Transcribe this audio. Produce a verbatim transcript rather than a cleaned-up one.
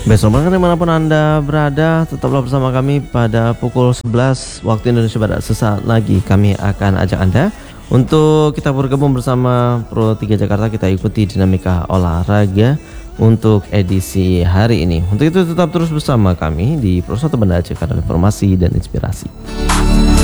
Besok malam dimanapun Anda berada, tetaplah bersama kami pada pukul sebelas waktu Indonesia Barat. Sesaat lagi kami akan ajak Anda untuk kita bergabung bersama Pro tiga Jakarta. Kita ikuti dinamika olahraga untuk edisi hari ini. Untuk itu tetap terus bersama kami di Pro satu Banda Aceh, karena informasi dan inspirasi.